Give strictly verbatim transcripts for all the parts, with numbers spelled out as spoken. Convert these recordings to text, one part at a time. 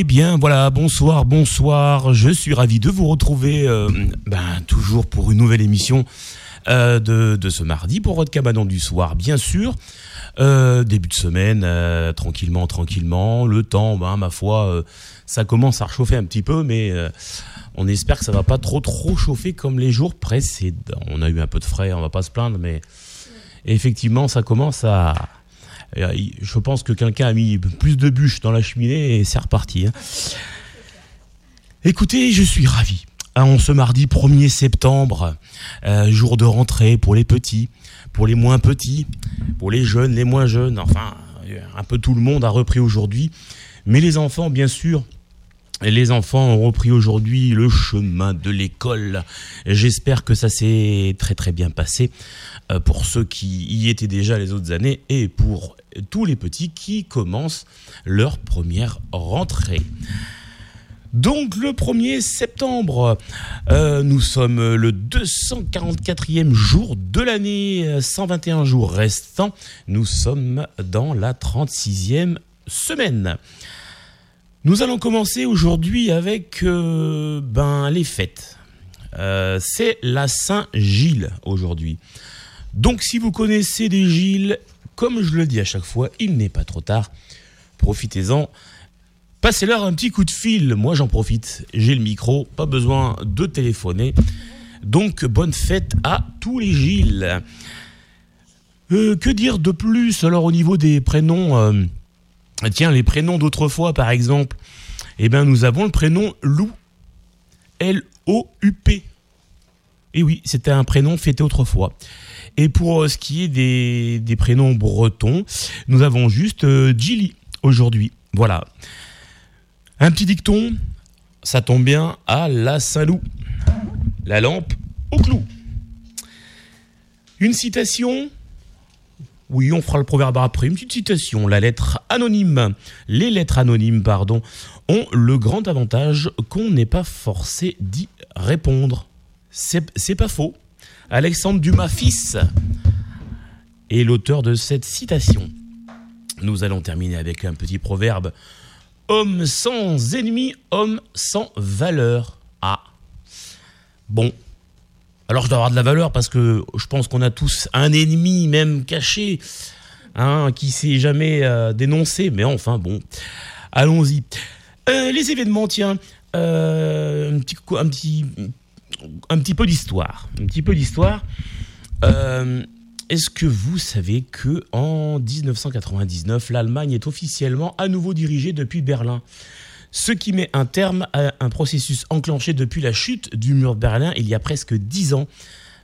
Eh bien voilà, bonsoir, bonsoir, je suis ravi de vous retrouver euh, ben, toujours pour une nouvelle émission euh, de, de ce mardi pour votre cabanon du soir, bien sûr. Euh, début de semaine, euh, tranquillement, tranquillement, le temps, ben, ma foi, euh, ça commence à réchauffer un petit peu, mais euh, on espère que ça va pas trop trop chauffer comme les jours précédents. On a eu un peu de frais, on va pas se plaindre, mais effectivement ça commence à... Je pense que quelqu'un a mis plus de bûches dans la cheminée et c'est reparti. Hein. Écoutez, je suis ravi. En ce mardi premier septembre, euh, jour de rentrée pour les petits, pour les moins petits, pour les jeunes, les moins jeunes, enfin, un peu tout le monde a repris aujourd'hui. Mais les enfants, bien sûr, les enfants ont repris aujourd'hui le chemin de l'école. J'espère que ça s'est très très bien passé euh, pour ceux qui y étaient déjà les autres années et pour tous les petits qui commencent leur première rentrée. Donc le premier septembre, euh, nous sommes le deux cent quarante-quatrième jour de l'année, cent vingt et un jours restants. Nous sommes dans la trente-sixième semaine. Nous allons commencer aujourd'hui avec euh, ben, les fêtes. Euh, c'est la Saint-Gilles aujourd'hui. Donc si vous connaissez des Gilles, comme je le dis à chaque fois, il n'est pas trop tard. Profitez-en. Passez-leur un petit coup de fil. Moi j'en profite. J'ai le micro, pas besoin de téléphoner. Donc bonne fête à tous les Gilles. Euh, que dire de plus alors au niveau des prénoms euh, Tiens, les prénoms d'autrefois, par exemple, eh bien, nous avons le prénom Lou, L O U P. Et oui, c'était un prénom fêté autrefois. Et pour ce qui est des, des prénoms bretons, nous avons juste euh, Gilly aujourd'hui. Voilà. Un petit dicton, ça tombe bien à la Saint-Loup. La lampe au clou. Une citation... Oui, on fera le proverbe après. Une petite citation. La lettre anonyme, les lettres anonymes, pardon, ont le grand avantage qu'on n'est pas forcé d'y répondre. C'est, c'est pas faux. Alexandre Dumas fils est l'auteur de cette citation. Nous allons terminer avec un petit proverbe. Homme sans ennemi, homme sans valeur. Ah. Bon. Alors je dois avoir de la valeur parce que je pense qu'on a tous un ennemi même caché, hein, qui s'est jamais euh, dénoncé. Mais enfin bon, allons-y. Euh, les événements, tiens, euh, un, petit, un, petit, un petit peu d'histoire. Un petit peu d'histoire. Euh, est-ce que vous savez qu'en dix-neuf cent quatre-vingt-dix-neuf, l'Allemagne est officiellement à nouveau dirigée depuis Berlin ? Ce qui met un terme à un processus enclenché depuis la chute du mur de Berlin il y a presque dix ans.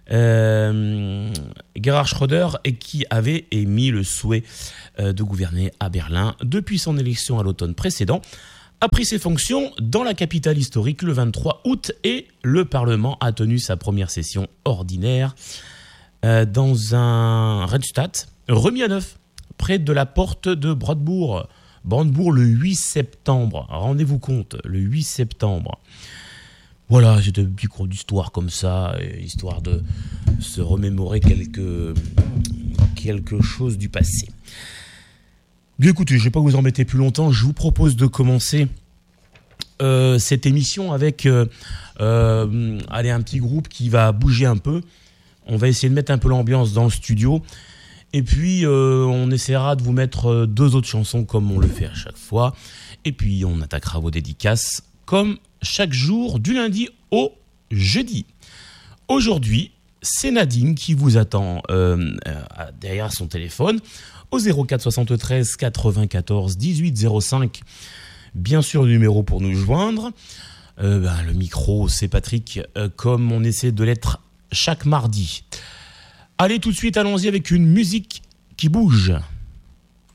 Euh, Gerhard Schröder, qui avait émis le souhait euh, de gouverner à Berlin depuis son élection à l'automne précédent, a pris ses fonctions dans la capitale historique le vingt-trois août et le Parlement a tenu sa première session ordinaire euh, dans un Reichstag remis à neuf, près de la porte de Brandebourg. Brandebourg le huit septembre, rendez-vous compte, le huit septembre. Voilà, j'ai des petits cours d'histoire comme ça, histoire de se remémorer quelque, quelque chose du passé. Bien écoutez, je ne vais pas vous embêter plus longtemps, je vous propose de commencer euh, cette émission avec euh, euh, allez, un petit groupe qui va bouger un peu. On va essayer de mettre un peu l'ambiance dans le studio. Et puis, euh, on essaiera de vous mettre deux autres chansons comme on le fait à chaque fois. Et puis, on attaquera vos dédicaces comme chaque jour du lundi au jeudi. Aujourd'hui, c'est Nadine qui vous attend euh, derrière son téléphone au zéro quatre soixante-treize quatre-vingt-quatorze dix-huit zéro cinq. Bien sûr, le numéro pour nous joindre. Euh, ben, le micro, c'est Patrick, euh, comme on essaie de l'être chaque mardi. Allez, tout de suite, allons-y avec une musique qui bouge.